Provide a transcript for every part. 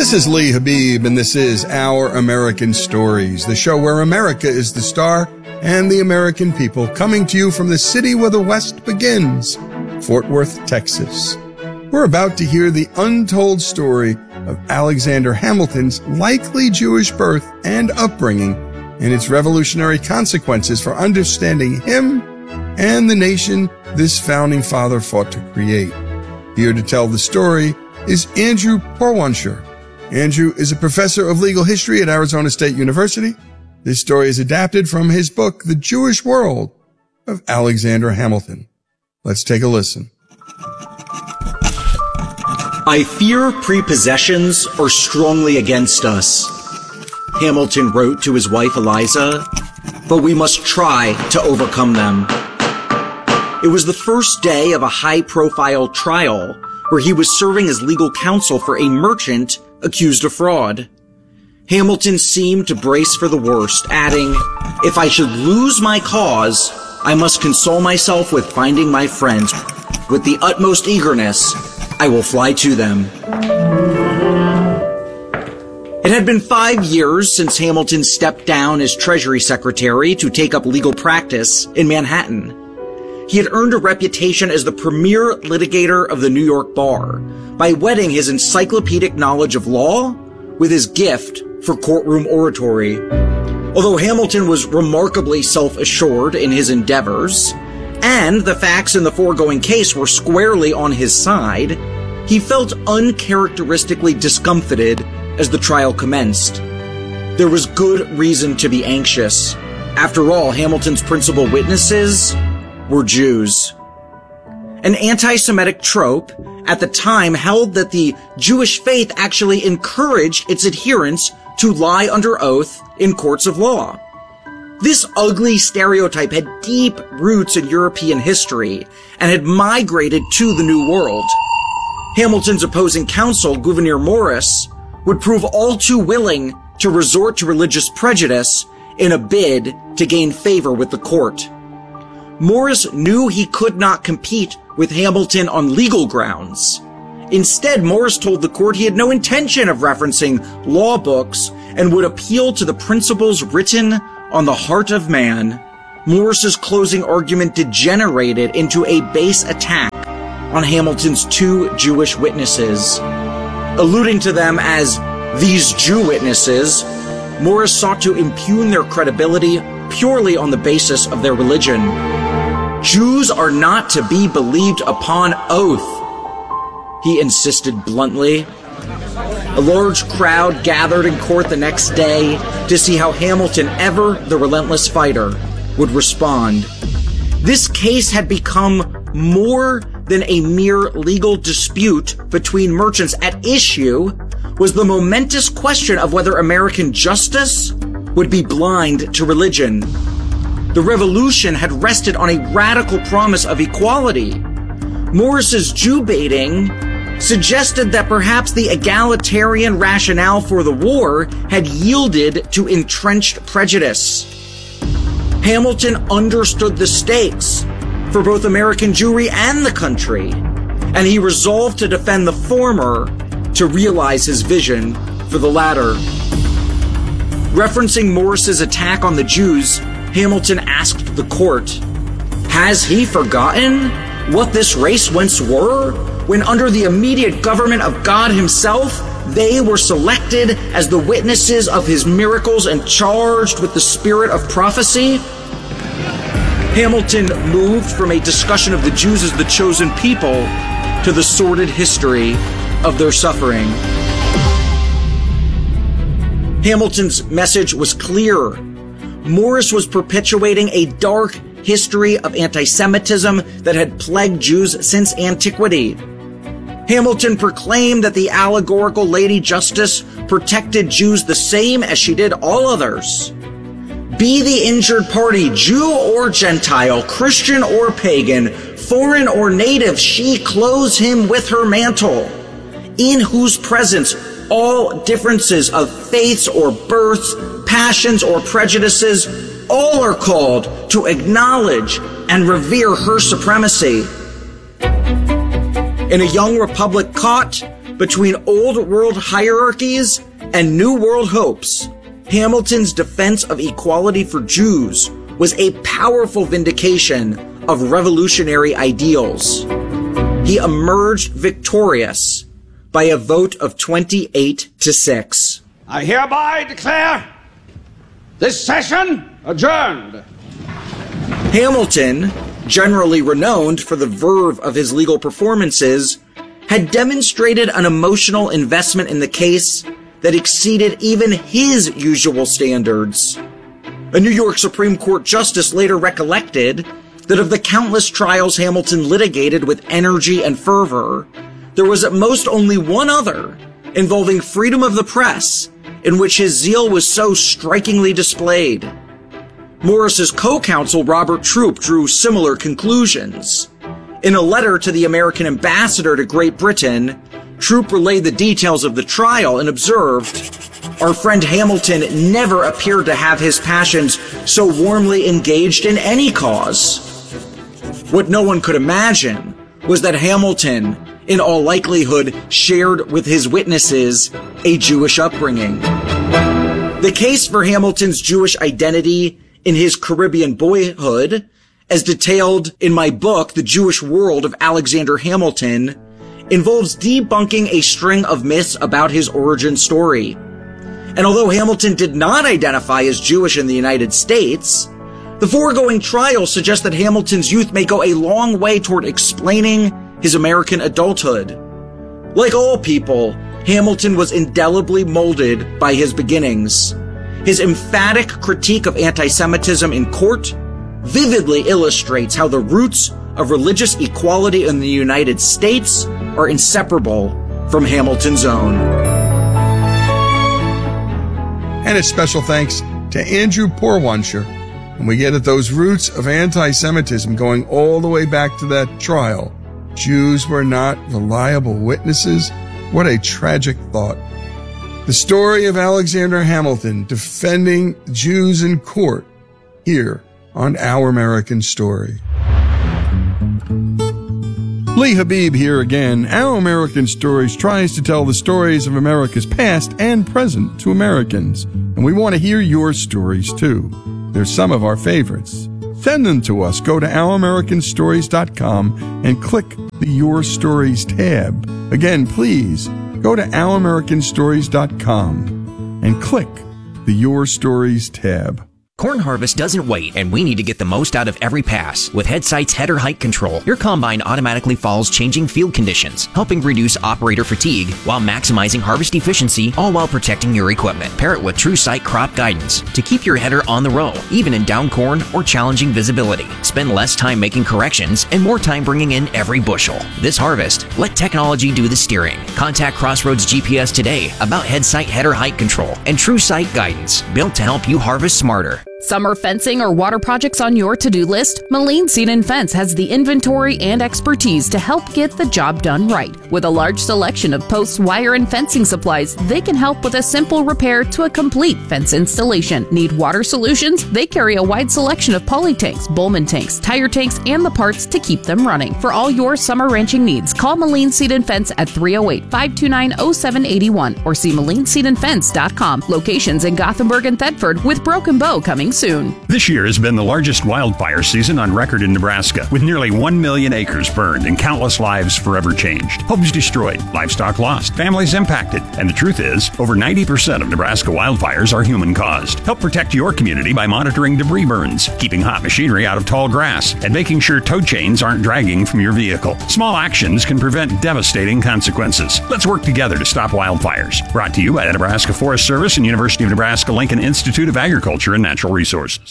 This is Lee Habib, and this is Our American Stories, the show where America is the star and the American people, coming to you from the city where the West begins, Fort Worth, Texas. We're about to hear the untold story of Alexander Hamilton's likely Jewish birth and upbringing and its revolutionary consequences for understanding him and the nation this founding father fought to create. Here to tell the story is Andrew Porwancher. Andrew is a professor of legal history at Arizona State University. This story is adapted from his book, The Jewish World of Alexander Hamilton. Let's take a listen. I fear prepossessions are strongly against us, Hamilton wrote to his wife Eliza, but we must try to overcome them. It was the first day of a high-profile trial where he was serving as legal counsel for a merchant accused of fraud. Hamilton seemed to brace for the worst, adding, "If I should lose my cause, I must console myself with finding my friends. With the utmost eagerness, I will fly to them." It had been 5 years since Hamilton stepped down as Treasury Secretary to take up legal practice in Manhattan. He had earned a reputation as the premier litigator of the New York bar by wedding his encyclopedic knowledge of law with his gift for courtroom oratory. Although Hamilton was remarkably self-assured in his endeavors, and the facts in the foregoing case were squarely on his side, he felt uncharacteristically discomfited as the trial commenced. There was good reason to be anxious. After all, Hamilton's principal witnesses were Jews. An anti-Semitic trope at the time held that the Jewish faith actually encouraged its adherents to lie under oath in courts of law. This ugly stereotype had deep roots in European history and had migrated to the New World. Hamilton's opposing counsel, Gouverneur Morris, would prove all too willing to resort to religious prejudice in a bid to gain favor with the court. Morris knew he could not compete with Hamilton on legal grounds. Instead, Morris told the court he had no intention of referencing law books and would appeal to the principles written on the heart of man. Morris's closing argument degenerated into a base attack on Hamilton's 2 Jewish witnesses. Alluding to them as these Jew witnesses, Morris sought to impugn their credibility purely on the basis of their religion. Jews are not to be believed upon oath, he insisted bluntly. A large crowd gathered in court the next day to see how Hamilton, ever the relentless fighter, would respond. This case had become more than a mere legal dispute between merchants. At issue was the momentous question of whether American justice would be blind to religion. The revolution had rested on a radical promise of equality. Morris's Jew baiting suggested that perhaps the egalitarian rationale for the war had yielded to entrenched prejudice. Hamilton understood the stakes for both American Jewry and the country, and he resolved to defend the former to realize his vision for the latter. Referencing Morris's attack on the Jews, Hamilton asked the court, "Has he forgotten what this race once were, when under the immediate government of God himself, they were selected as the witnesses of his miracles and charged with the spirit of prophecy?" Hamilton moved from a discussion of the Jews as the chosen people to the sordid history of their suffering. Hamilton's message was clear. Morris was perpetuating a dark history of anti-Semitism that had plagued Jews since antiquity. Hamilton proclaimed that the allegorical Lady Justice protected Jews the same as she did all others. Be the injured party Jew or Gentile, Christian or pagan, foreign or native, she clothes him with her mantle, in whose presence all differences of faiths or births, passions or prejudices, all are called to acknowledge and revere her supremacy. In a young republic caught Between old world hierarchies and new world hopes, Hamilton's defense of equality for Jews was a powerful vindication of revolutionary ideals. He emerged victorious by a vote of 28-6. I hereby declare this session adjourned. Hamilton, generally renowned for the verve of his legal performances, had demonstrated an emotional investment in the case that exceeded even his usual standards. A New York Supreme Court justice later recollected that of the countless trials Hamilton litigated with energy and fervor, there was at most only one other involving freedom of the press in which his zeal was so strikingly displayed. Morris's co-counsel Robert Troup drew similar conclusions. In a letter to the American ambassador to Great Britain, Troup relayed the details of the trial and observed, "Our friend Hamilton never appeared to have his passions so warmly engaged in any cause." What no one could imagine was that Hamilton, in all likelihood, shared with his witnesses a Jewish upbringing. The case for Hamilton's Jewish identity in his Caribbean boyhood, as detailed in my book, The Jewish World of Alexander Hamilton, involves debunking a string of myths about his origin story. And although Hamilton did not identify as Jewish in the United States, the foregoing trial suggests that Hamilton's youth may go a long way toward explaining his American adulthood. Like all people, Hamilton was indelibly molded by his beginnings. His emphatic critique of anti-Semitism in court vividly illustrates how the roots of religious equality in the United States are inseparable from Hamilton's own. And a special thanks to Andrew Porwansher. And we get at those roots of anti-Semitism going all the way back to that trial. Jews were not reliable witnesses. What a tragic thought. The story of Alexander Hamilton defending Jews in court here on Our American Story. Lee Habib here again. Our American Stories tries to tell the stories of America's past and present to Americans. And we want to hear your stories too. They're some of our favorites. Send them to us. Go to OurAmericanStories.com and click the Your Stories tab. Again, please go to OurAmericanStories.com and click the Your Stories tab. Corn harvest doesn't wait, and we need to get the most out of every pass. With Headsight's header height control, your combine automatically follows changing field conditions, helping reduce operator fatigue while maximizing harvest efficiency, all while protecting your equipment. Pair it with TrueSight crop guidance to keep your header on the row, even in down corn or challenging visibility. Spend less time making corrections and more time bringing in every bushel. This harvest, let technology do the steering. Contact Crossroads GPS today about Headsight header height control and TrueSight guidance, built to help you harvest smarter. Summer fencing or water projects on your to-do list? Moline Seed and Fence has the inventory and expertise to help get the job done right. With a large selection of posts, wire, and fencing supplies, they can help with a simple repair to a complete fence installation. Need water solutions? They carry a wide selection of poly tanks, Bowman tanks, tire tanks, and the parts to keep them running. For all your summer ranching needs, call Moline Seed and Fence at 308-529-0781 or see MolineSeedandFence.com. Locations in Gothenburg and Thetford, with Broken Bow coming soon. This year has been the largest wildfire season on record in Nebraska, with nearly 1 million acres burned and countless lives forever changed. Homes destroyed, livestock lost, families impacted. And the truth is, over 90% of Nebraska wildfires are human-caused. Help protect your community by monitoring debris burns, keeping hot machinery out of tall grass, and making sure tow chains aren't dragging from your vehicle. Small actions can prevent devastating consequences. Let's work together to stop wildfires. Brought to you by the Nebraska Forest Service and University of Nebraska-Lincoln Institute of Agriculture and Natural Resources.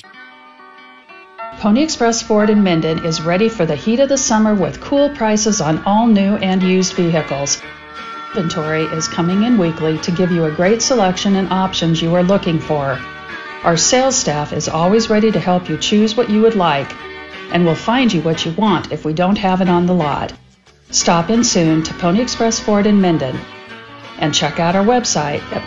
Pony Express Ford in Minden is ready for the heat of the summer with cool prices on all new and used vehicles. Inventory is coming in weekly to give you a great selection and options you are looking for. Our sales staff is always ready to help you choose what you would like, and will find you what you want if we don't have it on the lot. Stop in soon to Pony Express Ford in Minden and check out our website at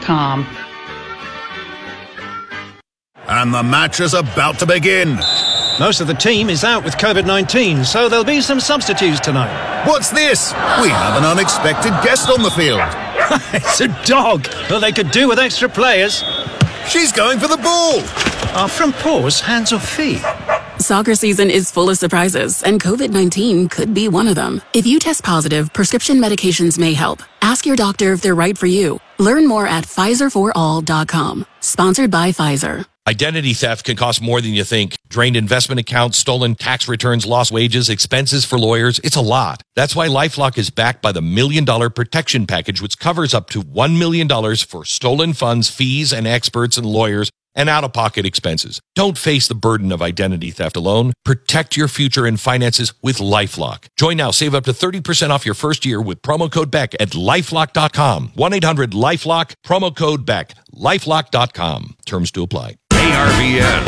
ponyexpressford.com. And the match is about to begin. Most of the team is out with COVID-19, so there'll be some substitutes tonight. What's this? We have an unexpected guest on the field. It's a dog. Well, they could do with extra players. She's going for the ball. Are front paws hands or feet? Soccer season is full of surprises, and COVID-19 could be one of them. If you test positive, prescription medications may help. Ask your doctor if they're right for you. Learn more at PfizerForAll.com. Sponsored by Pfizer. Identity theft can cost more than you think. Drained investment accounts, stolen tax returns, lost wages, expenses for lawyers. It's a lot. That's why LifeLock is backed by the $1 Million Protection Package, which covers up to $1 million for stolen funds, fees, and experts and lawyers, and out-of-pocket expenses. Don't face the burden of identity theft alone. Protect your future and finances with LifeLock. Join now. Save up to 30% off your first year with promo code BECK at LifeLock.com. 1-800-LifeLock, promo code BECK. LifeLock.com. Terms to apply. ARVN.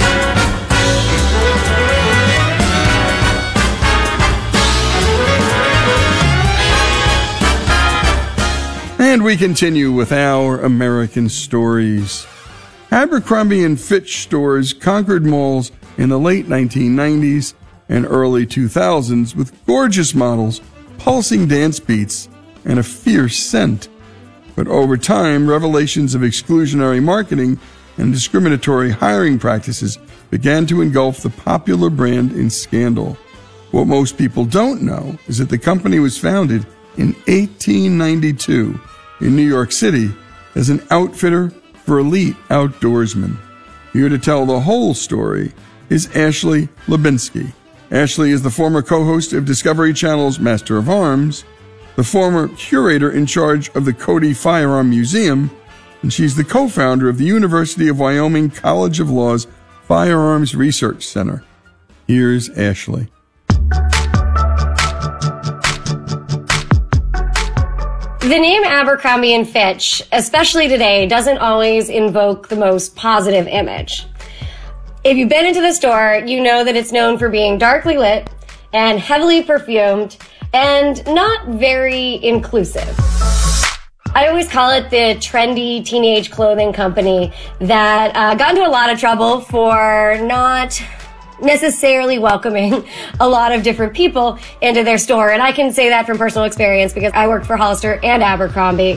And we continue with our American stories. Abercrombie & Fitch stores conquered malls in the late 1990s and early 2000s with gorgeous models, pulsing dance beats, and a fierce scent. But over time, revelations of exclusionary marketing and discriminatory hiring practices began to engulf the popular brand in scandal. What most people don't know is that the company was founded in 1892 in New York City as an outfitter for elite outdoorsmen. Here to tell the whole story is Ashley Lubinsky. Ashley is the former co-host of Discovery Channel's Master of Arms, the former curator in charge of the Cody Firearm Museum, and she's the co-founder of the University of Wyoming College of Law's Firearms Research Center. Here's Ashley. The name Abercrombie & Fitch, especially today, doesn't always invoke the most positive image. If you've been into the store, you know that it's known for being darkly lit and heavily perfumed and not very inclusive. I always call it the trendy teenage clothing company that got into a lot of trouble for not necessarily welcoming a lot of different people into their store. And I can say that from personal experience because I worked for Hollister and Abercrombie.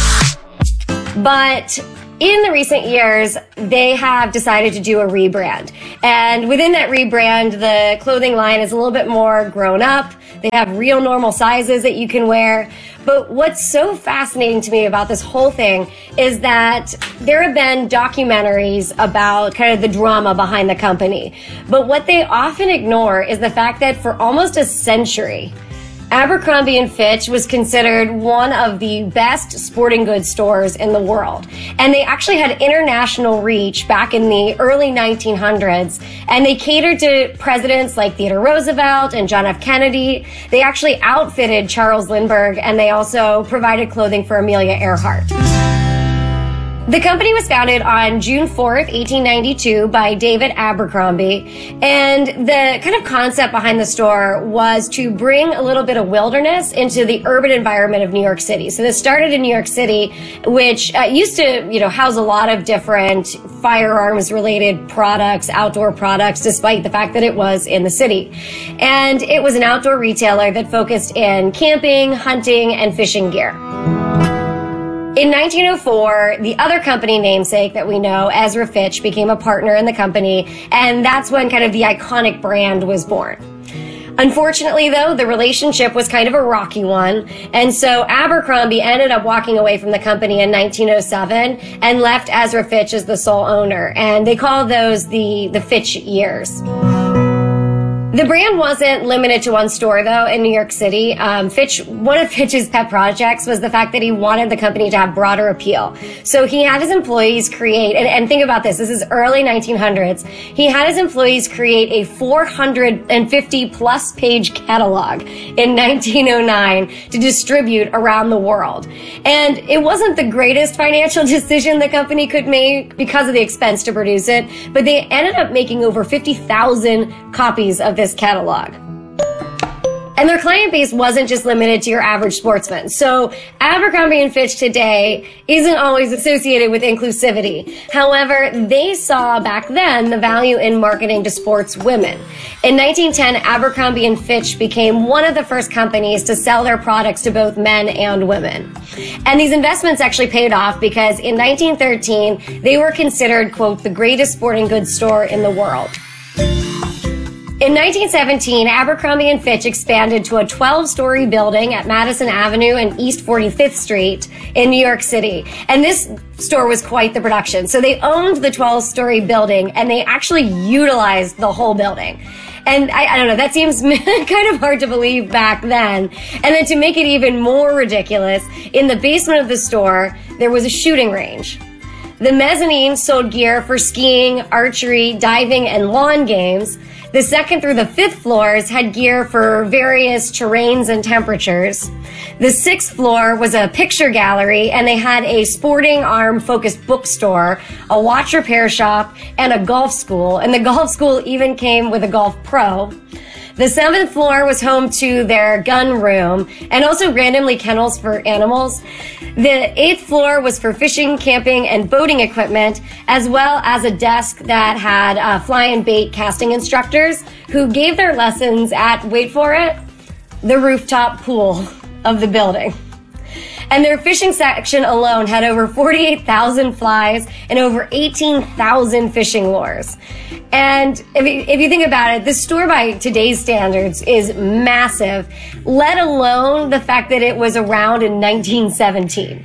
But in the recent years, they have decided to do a rebrand. And within that rebrand, the clothing line is a little bit more grown up. They have real normal sizes that you can wear. But what's so fascinating to me about this whole thing is that there have been documentaries about kind of the drama behind the company. But what they often ignore is the fact that for almost a century, Abercrombie & Fitch was considered one of the best sporting goods stores in the world. And they actually had international reach back in the early 1900s. And they catered to presidents like Theodore Roosevelt and John F. Kennedy. They actually outfitted Charles Lindbergh, and they also provided clothing for Amelia Earhart. The company was founded on June 4th, 1892 by David Abercrombie, and the kind of concept behind the store was to bring a little bit of wilderness into the urban environment of New York City. So this started in New York City, which used to, house a lot of different firearms-related products, outdoor products, despite the fact that it was in the city. And it was an outdoor retailer that focused in camping, hunting, and fishing gear. In 1904, the other company namesake that we know, Ezra Fitch, became a partner in the company, and that's when kind of the iconic brand was born. Unfortunately, though, the relationship was kind of a rocky one, and so Abercrombie ended up walking away from the company in 1907 and left Ezra Fitch as the sole owner, and they call those the Fitch years. The brand wasn't limited to one store, though, in New York City. One of Fitch's pet projects was the fact that he wanted the company to have broader appeal. So he had his employees create, and think about this is early 1900s, he had his employees create a 450-plus page catalog in 1909 to distribute around the world. And it wasn't the greatest financial decision the company could make because of the expense to produce it, but they ended up making over 50,000 copies of this catalog. And their client base wasn't just limited to your average sportsman. So Abercrombie & Fitch today isn't always associated with inclusivity. However, they saw back then the value in marketing to sports women. In 1910, Abercrombie & Fitch became one of the first companies to sell their products to both men and women. And these investments actually paid off because in 1913, they were considered, quote, the greatest sporting goods store in the world. In 1917, Abercrombie & Fitch expanded to a 12-story building at Madison Avenue and East 45th Street in New York City. And this store was quite the production. So they owned the 12-story building, and they actually utilized the whole building. And I don't know, that seems kind of hard to believe back then. And then to make it even more ridiculous, in the basement of the store, there was a shooting range. The mezzanine sold gear for skiing, archery, diving, and lawn games. The second through the fifth floors had gear for various terrains and temperatures. The sixth floor was a picture gallery, and they had a sporting arm-focused bookstore, a watch repair shop, and a golf school. And the golf school even came with a golf pro. The seventh floor was home to their gun room and also randomly kennels for animals. The eighth floor was for fishing, camping, and boating equipment, as well as a desk that had fly and bait casting instructors who gave their lessons at, wait for it, the rooftop pool of the building. And their fishing section alone had over 48,000 flies and over 18,000 fishing lures. And if you think about it, this store by today's standards is massive, let alone the fact that it was around in 1917.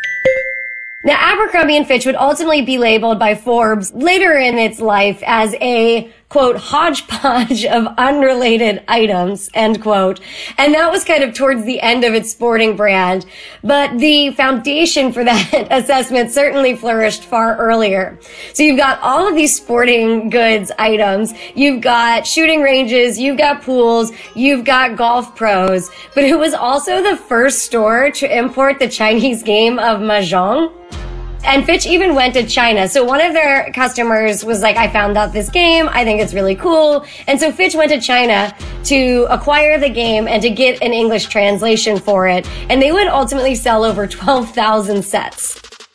Now, Abercrombie & Fitch would ultimately be labeled by Forbes later in its life as a, quote, hodgepodge of unrelated items, end quote. And that was kind of towards the end of its sporting brand. But the foundation for that assessment certainly flourished far earlier. So you've got all of these sporting goods items. You've got shooting ranges. You've got pools. You've got golf pros. But it was also the first store to import the Chinese game of Mahjong. And Fitch even went to China. So one of their customers was like, I found out this game. I think it's really cool. And so Fitch went to China to acquire the game and to get an English translation for it. And they would ultimately sell over 12,000 sets.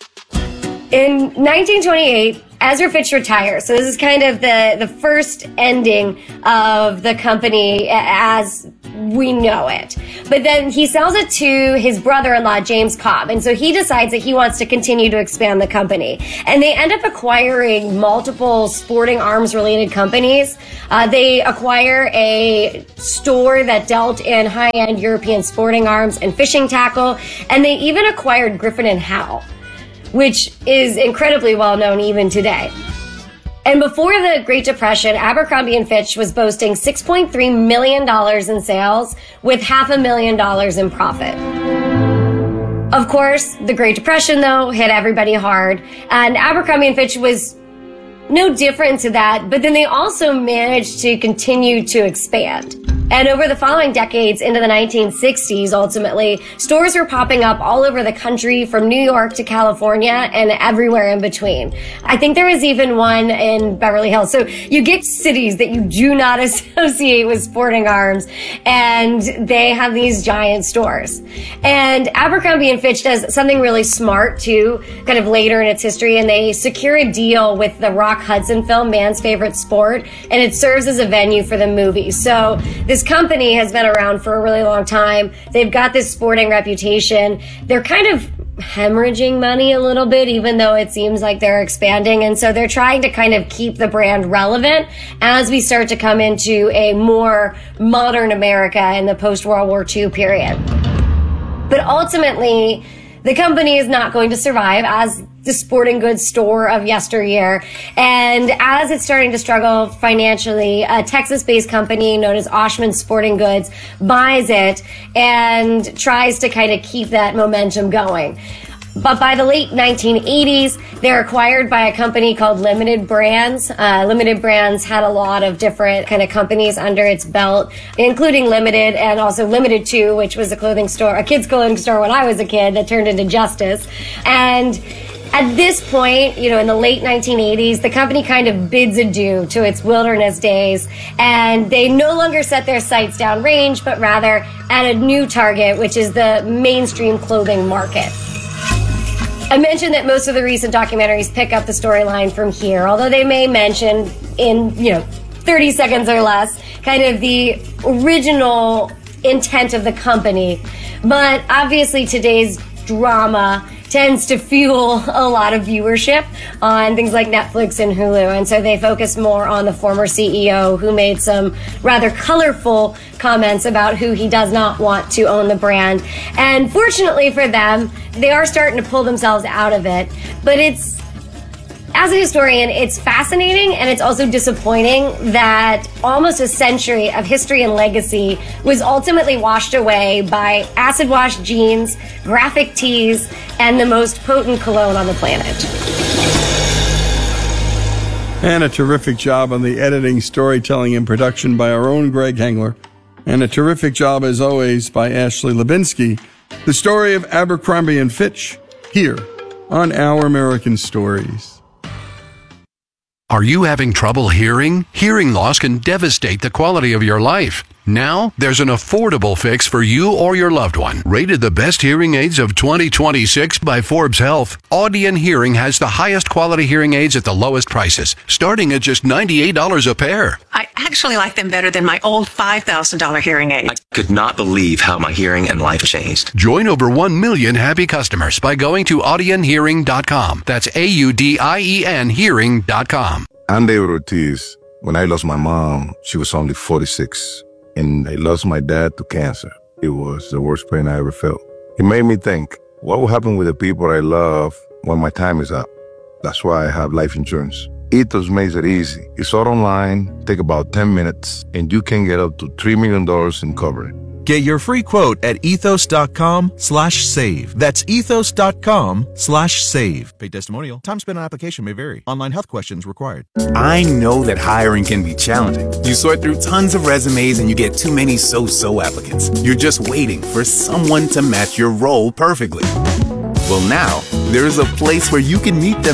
In 1928, Ezra Fitch retires. So this is kind of the first ending of the company as we know it. But then he sells it to his brother-in-law, James Cobb. And so he decides that he wants to continue to expand the company. And they end up acquiring multiple sporting arms-related companies. They acquire a store that dealt in high-end European sporting arms and fishing tackle. And they even acquired Griffin & Howe, which is incredibly well known even today. And before the Great Depression, Abercrombie & Fitch was boasting $6.3 million in sales with $500,000 in profit. Of course, the Great Depression, though, hit everybody hard, and Abercrombie & Fitch was no different to that, but then they also managed to continue to expand. And over the following decades into the 1960s, ultimately, stores were popping up all over the country from New York to California and everywhere in between. I think there was even one in Beverly Hills. So you get cities that you do not associate with sporting arms, and they have these giant stores. And Abercrombie & Fitch does something really smart, too, kind of later in its history, and they secure a deal with the Rock Hudson film, Man's Favorite Sport, and it serves as a venue for the movie. So this company has been around for a really long time. They've got this sporting reputation. They're kind of hemorrhaging money a little bit, even though it seems like they're expanding. And so they're trying to kind of keep the brand relevant as we start to come into a more modern America in the post-World War II period. But ultimately, the company is not going to survive as the sporting goods store of yesteryear. And as it's starting to struggle financially, a Texas-based company known as Oshman Sporting Goods buys it and tries to kind of keep that momentum going. But by the late 1980s, they're acquired by a company called Limited Brands. Limited Brands had a lot of different kind of companies under its belt, including Limited and also Limited 2, which was a clothing store, a kids' clothing store when I was a kid that turned into Justice. And At this point, in the late 1980s, the company kind of bids adieu to its wilderness days, and they no longer set their sights downrange, but rather at a new target, which is the mainstream clothing market. I mentioned that most of the recent documentaries pick up the storyline from here, although they may mention in, 30 seconds or less, kind of the original intent of the company. But obviously today's drama tends to fuel a lot of viewership on things like Netflix and Hulu. And so they focus more on the former CEO who made some rather colorful comments about who he does not want to own the brand. And fortunately for them, they are starting to pull themselves out of it. But as a historian, it's fascinating and it's also disappointing that almost a century of history and legacy was ultimately washed away by acid wash jeans, graphic tees, and the most potent cologne on the planet. And a terrific job on the editing, storytelling, and production by our own Greg Hengler. And a terrific job, as always, by Ashley Lubinsky. The story of Abercrombie & Fitch, here on Our American Stories. Are you having trouble hearing? Hearing loss can devastate the quality of your life. Now, there's an affordable fix for you or your loved one. Rated the best hearing aids of 2026 by Forbes Health, Audien Hearing has the highest quality hearing aids at the lowest prices, starting at just $98 a pair. I actually like them better than my old $5,000 hearing aid. I could not believe how my hearing and life changed. Join over 1 million happy customers by going to audienhearing.com. That's AUDIEN hearing.com. I'm David Ortiz. When I lost my mom, she was only 46. And I lost my dad to cancer. It was the worst pain I ever felt. It made me think, what will happen with the people I love when my time is up? That's why I have life insurance. Ethos makes it easy. It's all online, take about 10 minutes, and you can get up to $3 million in coverage. Get your free quote at ethos.com/save. That's ethos.com/save. Paid testimonial. Time spent on application may vary. Online health questions required. I know that hiring can be challenging. You sort through tons of resumes and you get too many so-so applicants. You're just waiting for someone to match your role perfectly. Well, now, there's a place where you can meet them